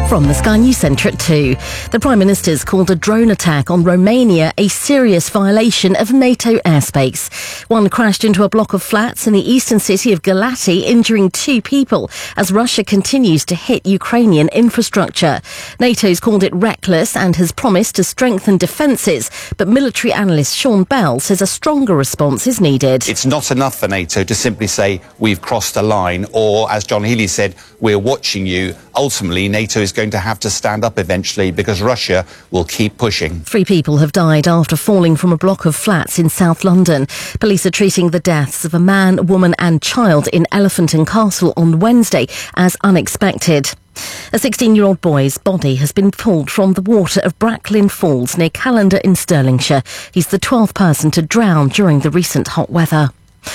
From the Sky News Centre at 2. The Prime Minister's called a drone attack on Romania a serious violation of NATO airspace. One crashed into a block of flats in the eastern city of Galati, injuring 2 people as Russia continues to hit Ukrainian infrastructure. NATO's called it reckless and has promised to strengthen defences, but military analyst Sean Bell says a stronger response is needed. It's not enough for NATO to simply say we've crossed a line, or as John Healey said, we're watching you. Ultimately, NATO is going to have to stand up eventually because Russia will keep pushing. 3 people have died after falling from a block of flats in South London. Police are treating the deaths of a man, woman and child in Elephant and Castle on Wednesday as unexpected. A 16-year-old boy's body has been pulled from the water of Bracklin Falls near Callander in Stirlingshire. He's the 12th person to drown during the recent hot weather.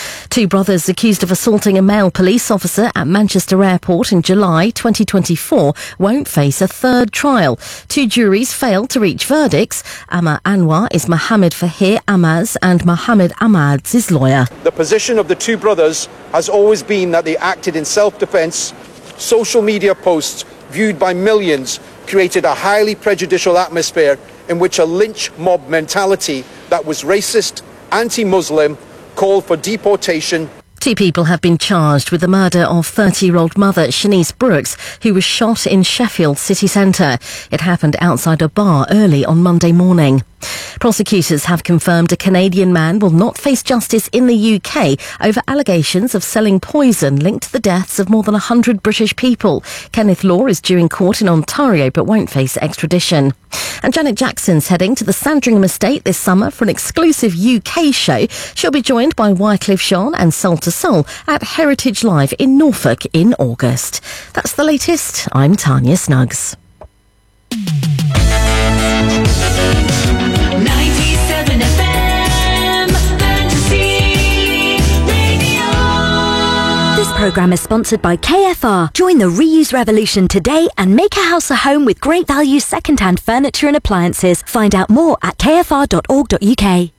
2 brothers accused of assaulting a male police officer at Manchester Airport in July 2024 won't face a third trial. 2 juries failed to reach verdicts. Amma Anwar is Mohammed Fahir Amaz and Mohammed Ahmad's lawyer. The position of the 2 brothers has always been that they acted in self-defence. Social media posts viewed by millions created a highly prejudicial atmosphere in which a lynch mob mentality that was racist, anti-Muslim, called for deportation. 2 people have been charged with the murder of 30-year-old mother Shanice Brooks, who was shot in Sheffield city centre. It happened outside a bar early on Monday morning. Prosecutors have confirmed a Canadian man will not face justice in the UK over allegations of selling poison linked to the deaths of more than 100 British people. Kenneth Law is due in court in Ontario but won't face extradition. And Janet Jackson's heading to the Sandringham estate this summer for an exclusive UK show. She'll be joined by Wycliffe Jean and Soul to Soul at Heritage Live in Norfolk in August. That's the latest. I'm Tanya Snuggs. 97 FM Fantasy Radio. This programme is sponsored by KFR. Join the reuse revolution today and make a house a home with great value second-hand furniture and appliances. Find out more at kfr.org.uk.